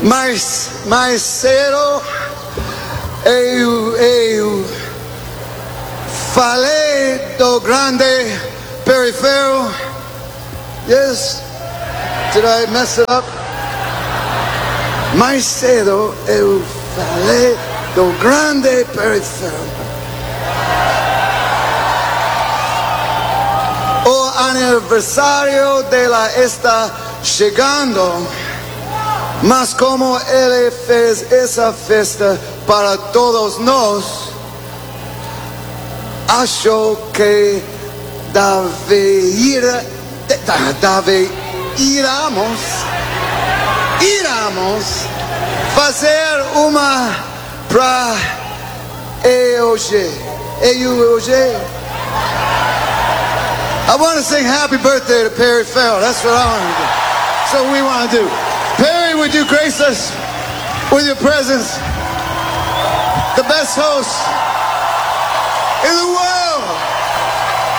Maicero, eu falei do grande perifero. Yes, did I mess it up? Mais cedo eu falei do grande perifero. O aniversario dela está chegando, mas como ele fez essa festa para todos nós, acho que iramos fazer uma pra hoje. I want to sing happy birthday to Perry Farrell. That's what I want to do. So we want to do. Perry, would you grace us with your presence? The best host in the world.